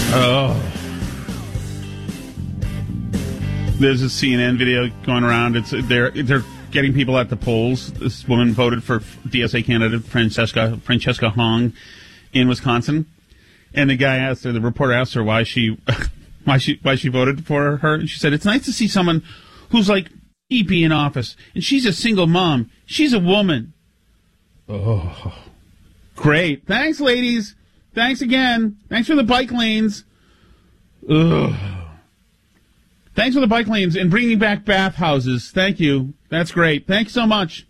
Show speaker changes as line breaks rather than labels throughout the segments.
Oh. There's a CNN video going around. They're getting people at the polls. This woman voted for DSA candidate Francesca Hong in Wisconsin, and the reporter asked her why she voted for her, and she said, "It's nice to see someone who's like me be in office, and she's a single mom. She's a woman." Oh, great! Thanks, ladies. Thanks again. Thanks for the bike lanes. Ugh. Thanks for the bike lanes and bringing back bathhouses. Thank you. That's great. Thanks so much.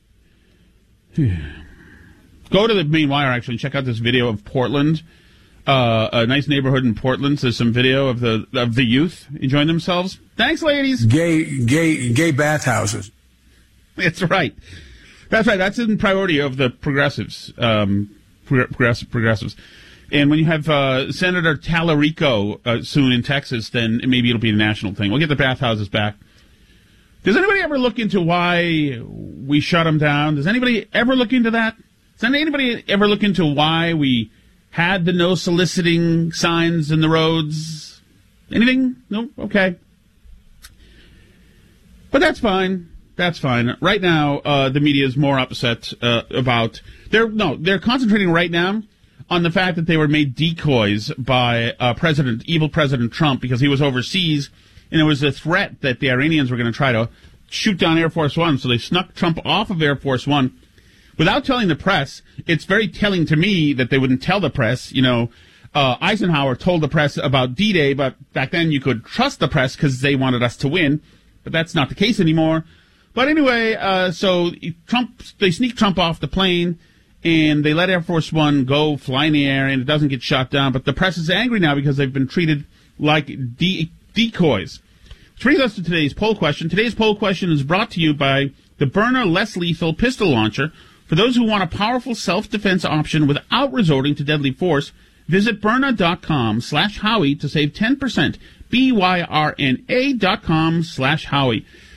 Go to the main wire, actually, and check out this video of Portland, a nice neighborhood in Portland. There's some video of the youth enjoying themselves. Thanks, ladies.
Gay bathhouses.
That's right. That's right. That's in priority of the progressives. Progressives. And when you have Senator Tallarico soon in Texas, then maybe it'll be a national thing. We'll get the bathhouses back. Does anybody ever look into why we shut them down? Does anybody ever look into that? Does anybody ever look into why we had the no soliciting signs in the roads? Anything? No? Okay. But that's fine. That's fine. Right now, the media is more upset about... They're concentrating right now on the fact that they were made decoys by evil President Trump, because he was overseas, and there was a threat that the Iranians were going to try to shoot down Air Force One, so they snuck Trump off of Air Force One without telling the press. It's very telling to me that they wouldn't tell the press. You know, Eisenhower told the press about D-Day, but back then you could trust the press because they wanted us to win, but that's not the case anymore. But anyway, so they sneak Trump off the plane, and they let Air Force One go fly in the air, and it doesn't get shot down. But the press is angry now because they've been treated like decoys. Which brings us to today's poll question. Today's poll question is brought to you by the Byrna Less Lethal Pistol Launcher. For those who want a powerful self-defense option without resorting to deadly force, visit Byrna.com/Howie to save 10%. BYRNA.com/Howie.